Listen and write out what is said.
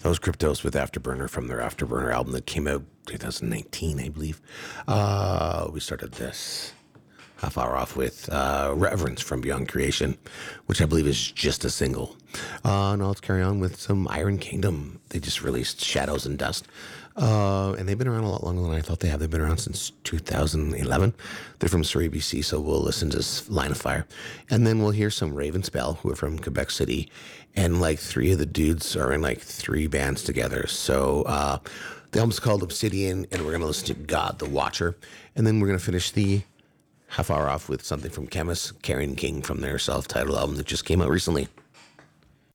That was Cryptos with Afterburner from their Afterburner album that came out 2019, I believe. We started this half hour off with Reverence from Beyond Creation, which I believe is just a single. Now let's carry on with some Iron Kingdom. They just released Shadows and Dust. And they've been around a lot longer than I thought they have. They've been around since 2011. They're from Surrey, BC, so we'll listen to Line of Fire. And then we'll hear some Ravenspell, who are from Quebec City. And like three of the dudes are in like three bands together. So the album's called Obsidian, and we're going to listen to God the Watcher. And then we're going to finish the half hour off with something from Chemist, Karen King from their self-titled album that just came out recently.